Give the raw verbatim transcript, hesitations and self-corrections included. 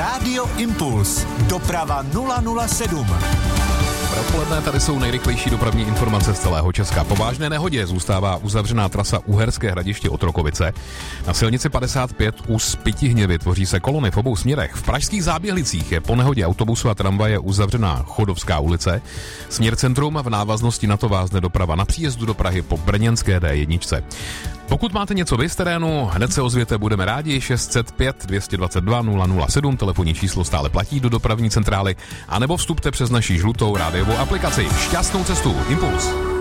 Rádio Impuls. Doprava nula nula sedm. Dopoledne tady jsou nejrychlejší dopravní informace z celého Česka. Po vážné nehodě zůstává uzavřená trasa Uherské Hradiště Otrokovice. Na silnici padesát pět u Spytihněvy tvoří se kolony v obou směrech. V pražských Záběhlicích je po nehodě autobusu a tramvaje uzavřená Chodovská ulice. Směr centrum v návaznosti na to vázne doprava na příjezdu do Prahy po brněnské D jedna. Pokud máte něco vy z terénu, hned se ozvěte, budeme rádi. Šest set pět dvě dva dva nula nula sedm, telefonní číslo stále platí do dopravní centrály, anebo vstupte přes naši žlutou rádiovou aplikaci. Šťastnou cestu, Impuls.